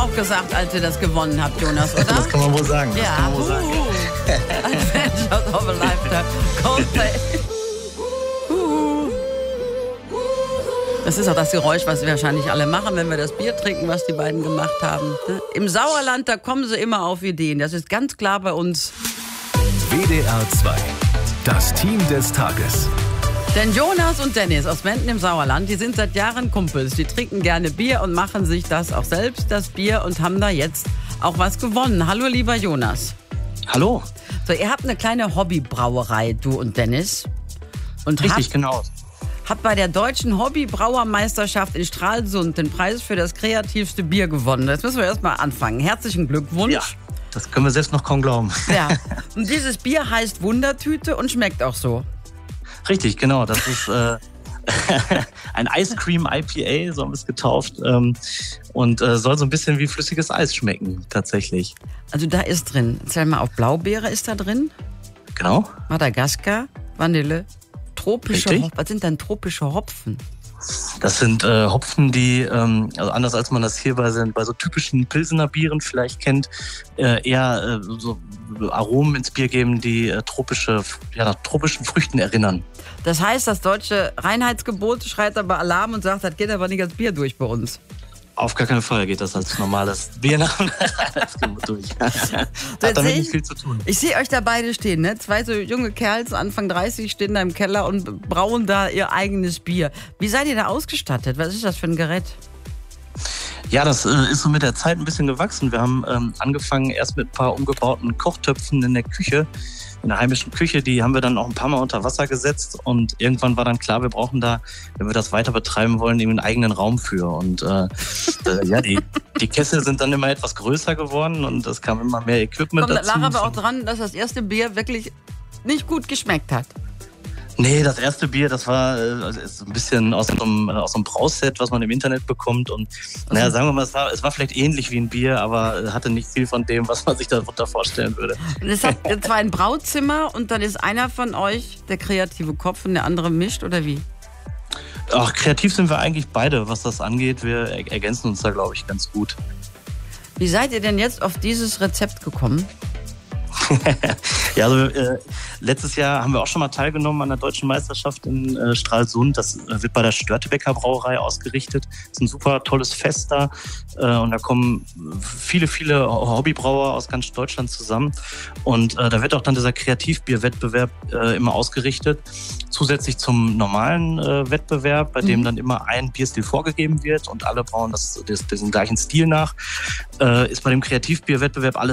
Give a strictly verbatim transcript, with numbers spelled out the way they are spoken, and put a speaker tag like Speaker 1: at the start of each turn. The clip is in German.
Speaker 1: auch gesagt, als ihr das gewonnen habt, Jonas, oder?
Speaker 2: Das kann man wohl sagen. Das
Speaker 1: ja.
Speaker 2: kann man wohl sagen.
Speaker 1: Uh, Adventures of a Lifetime. Coldplay. Uh. Das ist auch das Geräusch, was wir wahrscheinlich alle machen, wenn wir das Bier trinken, was die beiden gemacht haben. Im Sauerland, da kommen sie immer auf Ideen. Das ist ganz klar bei uns.
Speaker 3: W D R zwei. Das Team des Tages.
Speaker 1: Denn Jonas und Dennis aus Menden im Sauerland, die sind seit Jahren Kumpels. Die trinken gerne Bier und machen sich das auch selbst, das Bier, und haben da jetzt auch was gewonnen. Hallo, lieber Jonas.
Speaker 2: Hallo.
Speaker 1: So, ihr habt eine kleine Hobbybrauerei, du und Dennis. Und
Speaker 2: Richtig,
Speaker 1: habt,
Speaker 2: genau.
Speaker 1: habt bei der Deutschen Hobbybrauermeisterschaft in Stralsund den Preis für das kreativste Bier gewonnen. Jetzt müssen wir erstmal anfangen. Herzlichen Glückwunsch.
Speaker 2: Ja, das können wir selbst noch kaum glauben.
Speaker 1: Ja. Und dieses Bier heißt Wundertüte und schmeckt auch so.
Speaker 2: Richtig, genau. Das ist äh, ein Ice Cream I P A, so haben wir es getauft. Ähm, und äh, soll so ein bisschen wie flüssiges Eis schmecken, tatsächlich.
Speaker 1: Also da ist drin, erzähl mal, auf Blaubeere ist da drin.
Speaker 2: Genau.
Speaker 1: Madagaskar, Vanille, tropische
Speaker 2: Richtig.
Speaker 1: Hopfen. Was sind denn tropische Hopfen?
Speaker 2: Das sind äh, Hopfen, die, ähm, also anders als man das hier bei, bei so typischen Pilsener Bieren vielleicht kennt, äh, eher äh, so Aromen ins Bier geben, die äh, tropische, ja, nach tropischen Früchten erinnern.
Speaker 1: Das heißt, das deutsche Reinheitsgebot schreit aber Alarm und sagt, das geht aber nicht als Bier durch bei uns.
Speaker 2: Auf gar keinen Fall geht das als normales Bier nach dem Reinheitsgebot durch. Hat damit nicht viel zu tun.
Speaker 1: Ich sehe euch da beide stehen, ne? Zwei so junge Kerls, Anfang dreißig, stehen da im Keller und brauen da ihr eigenes Bier. Wie seid ihr da ausgestattet? Was ist das für ein Gerät?
Speaker 2: Ja, das äh, ist so mit der Zeit ein bisschen gewachsen. Wir haben ähm, angefangen erst mit ein paar umgebauten Kochtöpfen in der Küche, in der heimischen Küche. Die haben wir dann auch ein paar Mal unter Wasser gesetzt und irgendwann war dann klar, wir brauchen da, wenn wir das weiter betreiben wollen, eben einen eigenen Raum für. Und äh, äh, ja, die, die Kessel sind dann immer etwas größer geworden und es kam immer mehr Equipment
Speaker 1: Kommt,
Speaker 2: dazu.
Speaker 1: lag aber auch dran, dass das erste Bier wirklich nicht gut geschmeckt hat.
Speaker 2: Nee, das erste Bier, das war äh, ist ein bisschen aus so einem, aus so einem Brauset, was man im Internet bekommt. Und naja, sagen wir mal, es war, es war vielleicht ähnlich wie ein Bier, aber hatte nicht viel von dem, was man sich darunter vorstellen würde.
Speaker 1: Und es hat zwar ein Brauzimmer und dann ist einer von euch der kreative Kopf und der andere mischt, oder wie?
Speaker 2: Ach, kreativ sind wir eigentlich beide, was das angeht. Wir er- ergänzen uns da, glaube ich, ganz gut.
Speaker 1: Wie seid ihr denn jetzt auf dieses Rezept gekommen?
Speaker 2: Ja, also äh, letztes Jahr haben wir auch schon mal teilgenommen an der Deutschen Meisterschaft in äh, Stralsund. Das äh, wird bei der Störtebeker Brauerei ausgerichtet. Das ist ein super tolles Fest da äh, und da kommen viele, viele Hobbybrauer aus ganz Deutschland zusammen. Und äh, da wird auch dann dieser Kreativbierwettbewerb äh, immer ausgerichtet. Zusätzlich zum normalen äh, Wettbewerb, bei dem
Speaker 1: Mhm.
Speaker 2: dann immer ein Bierstil vorgegeben wird und alle brauen das, das, diesen gleichen Stil nach, äh, ist bei dem Kreativbierwettbewerb alles